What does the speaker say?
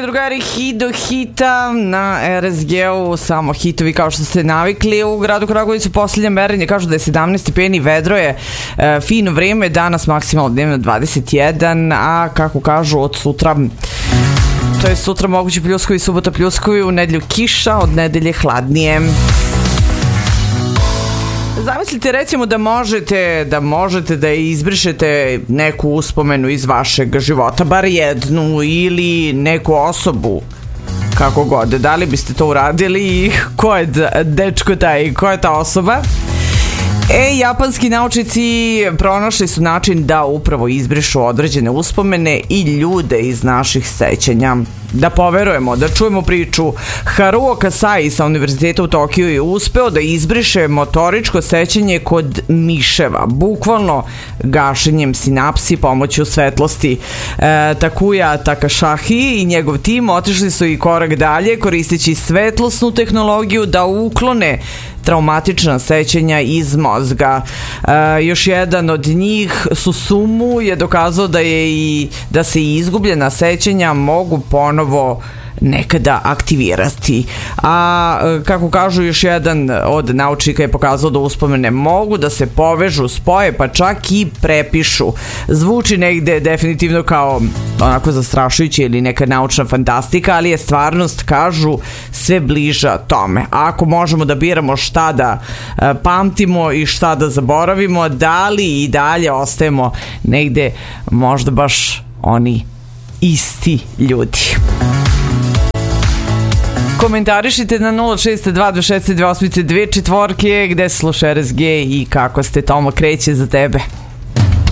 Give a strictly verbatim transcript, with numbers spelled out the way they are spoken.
drugari, hit do hita na R S G-u, samo hitovi kao što ste navikli. U gradu Kragujevcu posljednje merenje kažu da je sedamnaest stepeni, vedro je, e, fino vreme, danas maksimalno dnevno dvadeset jedan, a kako kažu od sutra, to je sutra mogući pljuskovi, subota pljuskovi, u nedelju kiša, od nedelje hladnije. Zamislite recimo da možete da možete da izbrišete neku uspomenu iz vašeg života, bar jednu, ili neku osobu, kako god. Da li biste to uradili i ko je dečko taj, ko je ta osoba? E, japanski naučnici pronašli su način da upravo izbrišu određene uspomene i ljude iz naših sećanja. Da poverujemo, da čujemo priču. Haruo Kasai sa Univerziteta u Tokiju je uspeo da izbriše motoričko sećanje kod miševa, bukvalno gašenjem sinapsi pomoću svetlosti. E, Takuya Takashahi i njegov tim otišli su i korak dalje koristeći svetlosnu tehnologiju da uklone traumatična sećanja iz mozga. E, još jedan od njih, Susumu, je dokazao da je i da se i izgubljena sećanja mogu ponovo nekada aktivirati. A kako kažu, još jedan od naučnika je pokazao da uspomene mogu da se povežu, spoje, pa čak i prepišu. Zvuči negde definitivno kao onako zastrašujuće ili neka naučna fantastika, ali je stvarnost, kažu, sve bliža tome. A ako možemo da biramo šta da pamtimo i šta da zaboravimo, da li i dalje ostajemo negde možda baš oni isti ljudi? Komentarišite na nula šest dva dva šest dva osam dve četvorke gde sluša R S G i kako ste, Tomo, kreće za tebe.